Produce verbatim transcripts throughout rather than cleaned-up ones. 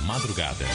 Madrugada.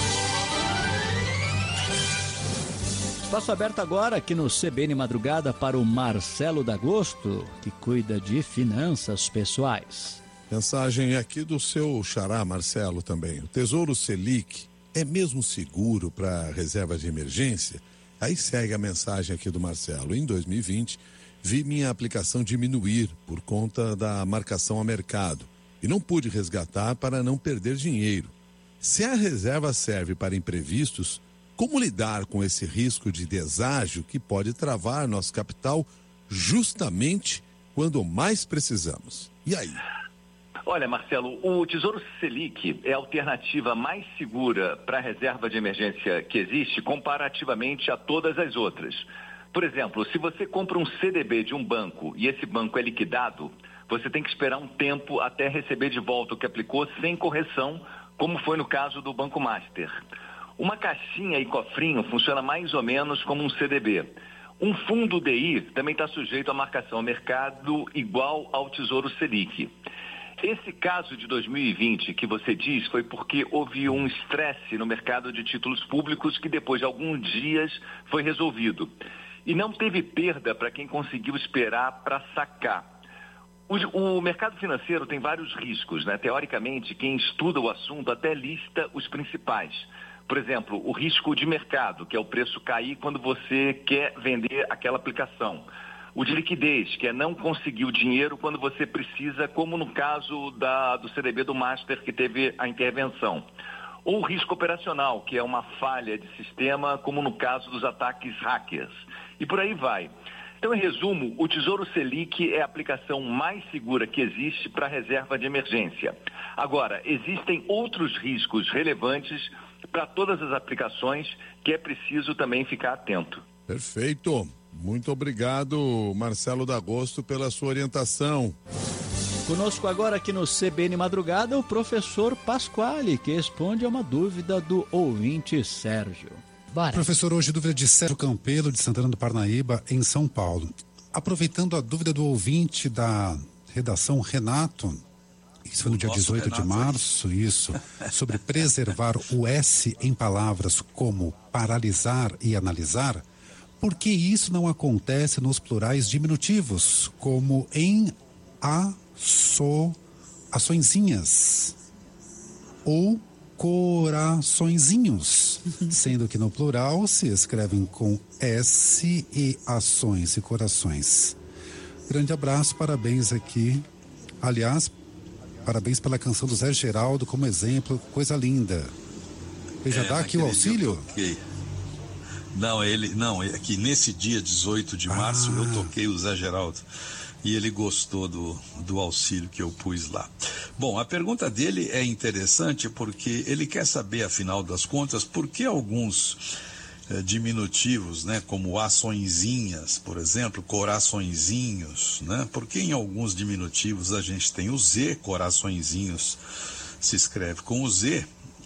Espaço aberto agora aqui no C B N Madrugada para o Marcelo D'Agosto, que cuida de finanças pessoais. Mensagem aqui do seu xará, Marcelo, também. O Tesouro Selic é mesmo seguro para reserva de emergência? Aí segue a mensagem aqui do Marcelo. Em dois mil e vinte, vi minha aplicação diminuir por conta da marcação a mercado e não pude resgatar para não perder dinheiro. Se a reserva serve para imprevistos, como lidar com esse risco de deságio que pode travar nosso capital justamente quando mais precisamos? E aí? Olha, Marcelo, o Tesouro Selic é a alternativa mais segura para a reserva de emergência que existe comparativamente a todas as outras. Por exemplo, se você compra um C D B de um banco e esse banco é liquidado, você tem que esperar um tempo até receber de volta o que aplicou sem correção, como foi no caso do Banco Master. Uma caixinha e cofrinho funciona mais ou menos como um C D B. Um fundo D I também está sujeito à marcação ao mercado igual ao Tesouro Selic. Esse caso de dois mil e vinte que você diz foi porque houve um estresse no mercado de títulos públicos que depois de alguns dias foi resolvido. E não teve perda para quem conseguiu esperar para sacar. O, o mercado financeiro tem vários riscos, né? Teoricamente, quem estuda o assunto até lista os principais. Por exemplo, o risco de mercado, que é o preço cair quando você quer vender aquela aplicação. O de liquidez, que é não conseguir o dinheiro quando você precisa, como no caso da, do C D B do Master, que teve a intervenção. Ou o risco operacional, que é uma falha de sistema, como no caso dos ataques hackers. E por aí vai. Então, em resumo, o Tesouro Selic é a aplicação mais segura que existe para a reserva de emergência. Agora, existem outros riscos relevantes para todas as aplicações que é preciso também ficar atento. Perfeito. Muito obrigado, Marcelo D'Agosto, pela sua orientação. Conosco agora aqui no C B N Madrugada o professor Pasquale, que responde a uma dúvida do ouvinte Sérgio. Bora. Professor, hoje dúvida de Sérgio Campelo, de Santana do Parnaíba, em São Paulo. Aproveitando a dúvida do ouvinte da redação Renato, isso foi no dia dezoito de março, isso, sobre preservar o S em palavras como paralisar e analisar, por que isso não acontece nos plurais diminutivos, como em aço, açõezinhas ou coraçõezinhos, sendo que no plural se escrevem com S e ações e corações. Grande abraço, parabéns aqui. Aliás, parabéns pela canção do Zé Geraldo como exemplo, coisa linda. Ele já é, dá aqui o auxílio? Não, ele, não, é que nesse dia dezoito de março ah. eu toquei o Zé Geraldo e ele gostou do, do auxílio que eu pus lá. Bom, a pergunta dele é interessante porque ele quer saber, afinal das contas, por que alguns eh, diminutivos, né, como açõezinhas, por exemplo, coraçõezinhos, né, porque em alguns diminutivos a gente tem o Z, coraçõezinhos se escreve com o Z,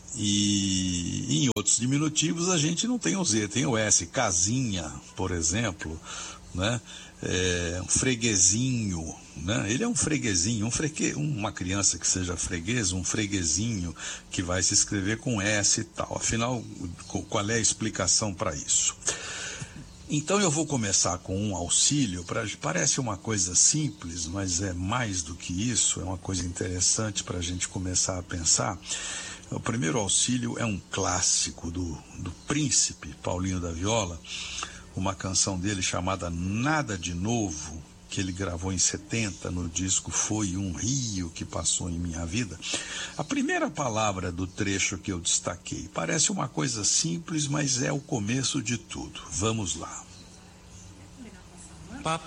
e em outros diminutivos a gente não tem o Z, tem o S, casinha, por exemplo, né? É, um freguesinho, né? Ele é um freguesinho, um fregue... uma criança que seja freguês, um freguesinho que vai se escrever com S e tal. Afinal, qual é a explicação para isso? Então eu vou começar com um auxílio, pra... parece uma coisa simples, mas é mais do que isso, é uma coisa interessante para a gente começar a pensar. O primeiro auxílio é um clássico do, do Príncipe, Paulinho da Viola, uma canção dele chamada Nada de Novo, que ele gravou em setenta no disco Foi um Rio que Passou em Minha Vida. A primeira palavra do trecho que eu destaquei parece uma coisa simples, mas é o começo de tudo. Vamos lá.